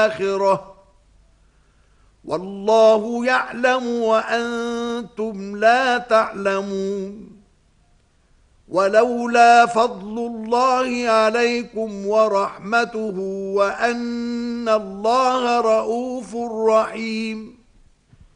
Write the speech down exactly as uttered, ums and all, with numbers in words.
الآخرة والله يعلم وأنتم لا تعلمون ولولا فضل الله عليكم ورحمته وأن الله رؤوف رحيم